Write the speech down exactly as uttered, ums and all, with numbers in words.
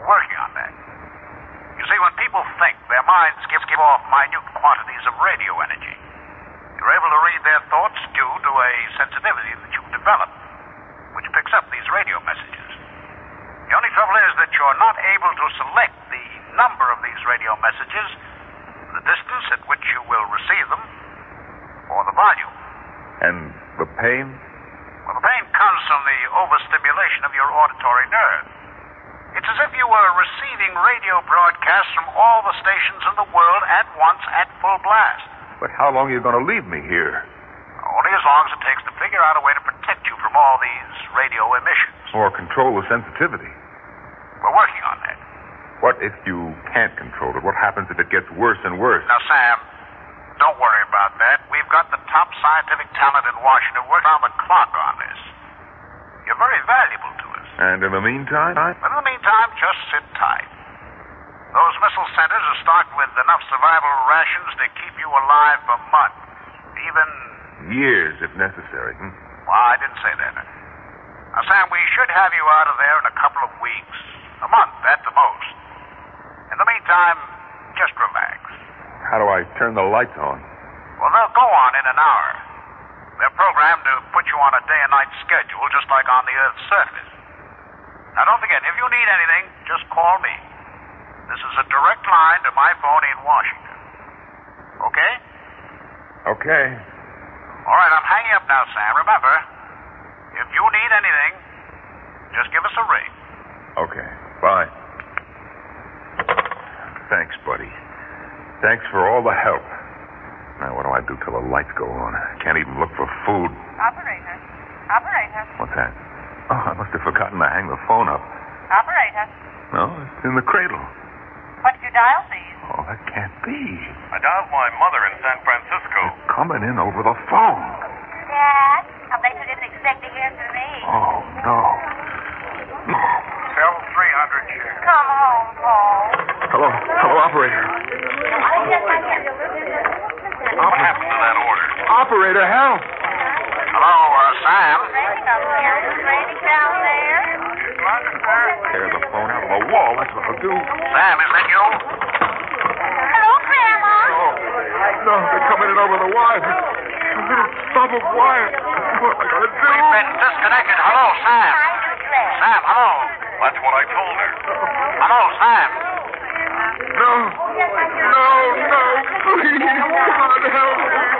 We're working on that. You see, when people think, their minds give, give off minute quantities of radio energy. You're able to read their thoughts due to a sensitivity that you've developed, which picks up these radio messages. The only trouble is that you're not able to select the number of these radio messages, the distance at which you will receive them, or the volume. And the pain? Well, the pain comes from the overstimulation of your auditory nerve. It's as if you were receiving radio broadcasts from all the stations in the world at once at full blast. But how long are you going to leave me here? Only as long as it takes to figure out a way to protect you from all these radio emissions. Or control the sensitivity. We're working on that. What if you can't control it? What happens if it gets worse and worse? Now, Sam, don't worry about that. We've got the top scientific talent in Washington working around the clock on this. You're very valuable to us. And in the meantime? But in the meantime, just sit tight. Those missile centers are stocked with enough survival rations to keep you alive for months. Even... years, if necessary. Hmm? Well, I didn't say that. Now, Sam, we should have you out of there in a couple of weeks. A month, at the most. In the meantime, just relax. How do I turn the lights on? Well, they'll go on in an hour. They're programmed to put you on a day and night schedule, just like on the Earth's surface. Now, don't forget, if you need anything, just call me. This is a direct line to my phone in Washington. Okay? Okay. All right, I'm hanging up now, Sam. Remember, if you need anything, just give us a ring. Okay. Bye. Thanks, buddy. Thanks for all the help. Now, what do I do till the lights go on? I can't even look for food. Operator. Operator. What's that? Oh, I must have forgotten to hang the phone up. Operator. No, it's in the cradle. What did you dial, please? Oh, that can't be. I dialed my mother in San Francisco. It's coming in over the phone. Dad, I bet you didn't expect to hear from me. Oh, no. Cell three hundred, Sheriff. Come home, Paul. Hello. Hello, operator. What happened to that order? Operator, help. Hello, uh, Sam. Raining up here. Is it raining down there? Tear the phone out of the wall. That's what I'll do. Sam, is that you? Hello, Grandma. Oh, no, they're coming in over the wire. A little stub of wire. What am I going to do? We've been disconnected. Hello, Sam. I do dress. Sam, hello. That's what I told her. Hello, Sam. No. No, no. Please, come on, help me.